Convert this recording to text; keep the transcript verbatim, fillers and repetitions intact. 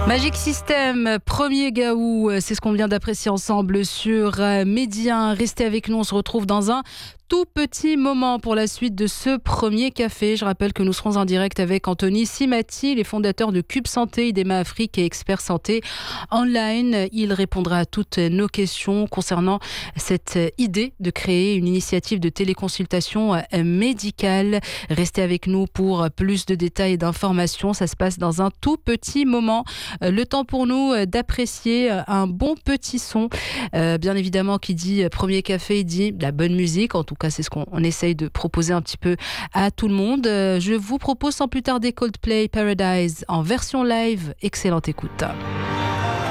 Magic System, premier Gaou, c'est ce qu'on vient d'apprécier ensemble sur Média. Restez avec nous, on se retrouve dans un tout petit moment pour la suite de ce premier café. Je rappelle que nous serons en direct avec Anthony Simati, les fondateurs de Cube Santé, IDEMA Afrique et Expert Santé Online. Il répondra à toutes nos questions concernant cette idée de créer une initiative de téléconsultation médicale. Restez avec nous pour plus de détails et d'informations. Ça se passe dans un tout petit moment. Le temps pour nous d'apprécier un bon petit son. Euh, bien évidemment, qui dit premier café, il dit de la bonne musique. En tout cas, c'est ce qu'on on essaye de proposer un petit peu à tout le monde. Euh, je vous propose sans plus tarder Coldplay Paradise en version live. Excellente écoute.